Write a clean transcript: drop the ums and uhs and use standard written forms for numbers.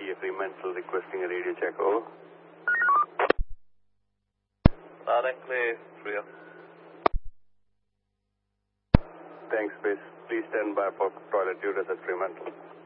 ETA Fremantle requesting a radio check, over. Loud and clear, Rio. Thanks, base. Please stand by for toilet duties at Fremantle.